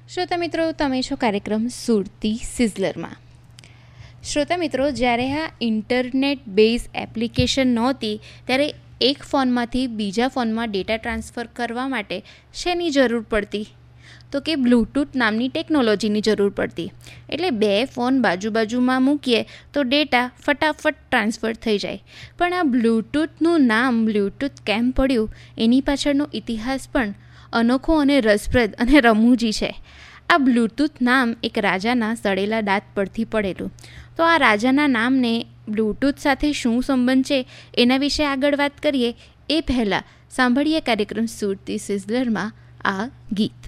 શ્રોતા મિત્રો, તમે છો કાર્યક્રમ સુરતી સિઝલરમાં. શ્રોતા મિત્રો, જ્યારે આ ઇન્ટરનેટ બેઝ એપ્લિકેશન નહોતી ત્યારે એક ફોનમાંથી બીજા ફોનમાં ડેટા ટ્રાન્સફર કરવા માટે શેની જરૂર પડતી? તો કે બ્લૂટૂથ નામની ટેકનોલોજીની જરૂર પડતી. એટલે બે ફોન બાજુમાં મૂકીએ તો ડેટા ફટાફટ ટ્રાન્સફર થઈ જાય. પણ આ બ્લૂટૂથનું નામ બ્લૂટૂથ કેમ પડ્યું એની પાછળનો ઇતિહાસ પણ અનોખો અને રસપ્રદ અને રમૂજી છે. આ બ્લૂટૂથ નામ એક રાજાના સડેલા દાંત પરથી પડેલું. તો આ રાજાના નામને બ્લૂટૂથ સાથે શું સંબંધ છે એના વિશે આગળ વાત કરીએ એ પહેલાં સાંભળીએ કાર્યક્રમ સુરતી સિઝલરમાં આ ગીત.